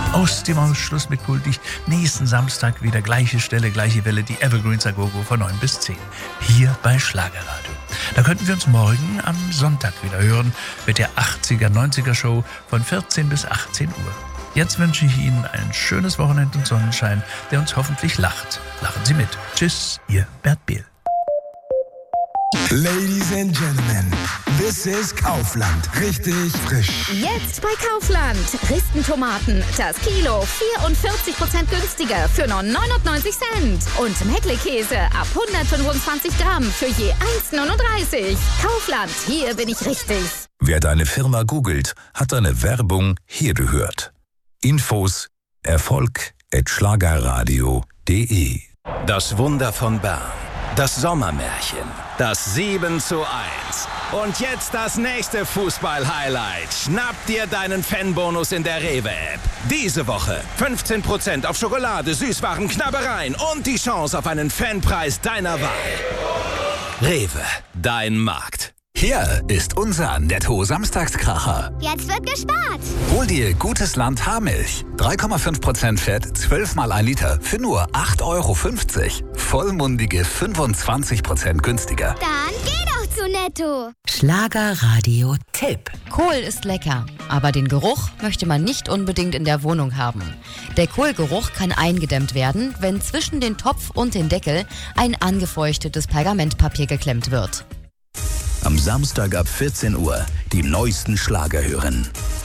Aus dem Ausschluss mit Kultig. Nächsten Samstag wieder gleiche Stelle, gleiche Welle, die Evergreens Agogo von 9 bis 10. Hier bei Schlagerradio. Da könnten wir uns morgen am Sonntag wieder hören mit der 80er-90er-Show von 14 bis 18 Uhr. Jetzt wünsche ich Ihnen ein schönes Wochenende und Sonnenschein, der uns hoffentlich lacht. Lachen Sie mit. Tschüss, Ihr Bert Behl. Ladies and Gentlemen, this is Kaufland. Richtig frisch. Jetzt bei Kaufland. Ristentomaten, das Kilo 44% günstiger für nur 99 Cent. Und Meckle-Käse ab 125 Gramm für je 1,39. Kaufland, hier bin ich richtig. Wer deine Firma googelt, hat deine Werbung hier gehört. Infos erfolg@schlagerradio.de. Das Wunder von Bern. Das Sommermärchen. Das 7:1. Und jetzt das nächste Fußball-Highlight. Schnapp dir deinen Fanbonus in der Rewe-App. Diese Woche 15% auf Schokolade, Süßwaren, Knabbereien und die Chance auf einen Fanpreis deiner Wahl. Rewe, dein Markt. Hier ist unser Netto-Samstagskracher. Jetzt wird gespart. Hol dir Gutes Land Haarmilch. 3,5% Fett, 12 mal 1 Liter für nur 8,50 €. Vollmundige 25% günstiger. Dann geh doch zu Netto. Schlagerradio-Tipp. Kohl ist lecker, aber den Geruch möchte man nicht unbedingt in der Wohnung haben. Der Kohlgeruch kann eingedämmt werden, wenn zwischen den Topf und den Deckel ein angefeuchtetes Pergamentpapier geklemmt wird. Am Samstag ab 14 Uhr die neuesten Schlager hören.